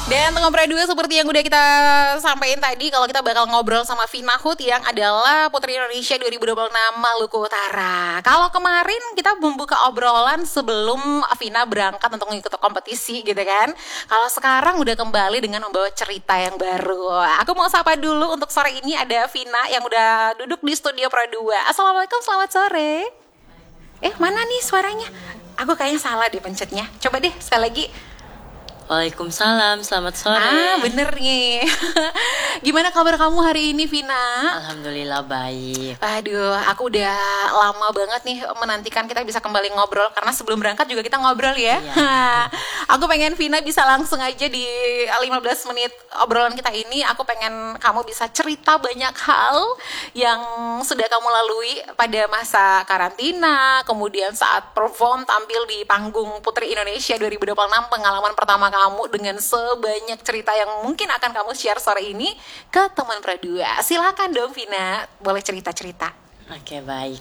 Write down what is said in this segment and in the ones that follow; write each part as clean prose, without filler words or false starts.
Dan ngobrol dua seperti yang udah kita sampaikan tadi, kalau kita bakal ngobrol sama Vina Hood yang adalah Putri Indonesia 2026 Maluku Utara. Kalau kemarin kita membuka obrolan sebelum Vina berangkat untuk mengikuti kompetisi gitu kan. Kalau sekarang udah kembali dengan membawa cerita yang baru. Aku mau sapa dulu untuk sore ini ada Vina yang udah duduk di studio Pro 2. Assalamualaikum, selamat sore. Mana nih suaranya? Aku kayaknya salah deh pencetnya. Coba deh sekali lagi. Waalaikumsalam, selamat sore. Bener nih. Gimana kabar kamu hari ini, Vina? Alhamdulillah baik. Aduh, aku udah lama banget nih menantikan kita bisa kembali ngobrol. Karena sebelum berangkat juga kita ngobrol ya. Iya. Aku pengen Vina bisa langsung aja di 15 menit obrolan kita ini. Aku pengen kamu bisa cerita banyak hal yang sudah kamu lalui pada masa karantina. Kemudian saat perform tampil di panggung Putri Indonesia 2026, pengalaman pertama kamu dengan sebanyak cerita yang mungkin akan kamu share sore ini ke teman Pro2. Silakan dong Vina, boleh cerita-cerita. Oke, baik.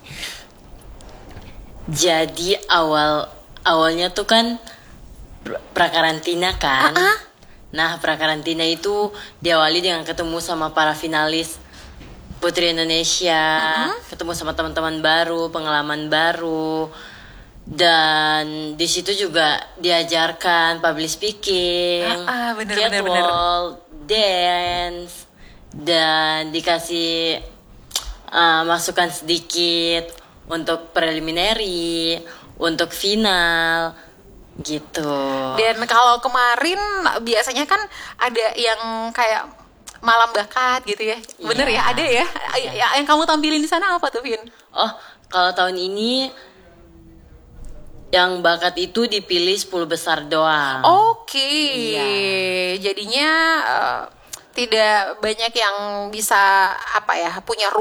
Jadi awalnya tuh kan prakarantina kan. Nah, prakarantina itu diawali dengan ketemu sama para finalis Putri Indonesia, ketemu sama teman-teman baru, pengalaman baru. Dan di situ juga diajarkan public speaking, catwalk, dance, dan dikasih masukan sedikit untuk preliminary, untuk final, gitu. Dan kalau kemarin biasanya kan ada yang kayak malam bakat gitu ya, bener ya? Ada ya? Yang kamu tampilin di sana apa tuh, Vin? Oh, kalau tahun ini yang bakat itu dipilih 10 besar doang. Oke. Jadinya tidak banyak yang bisa punya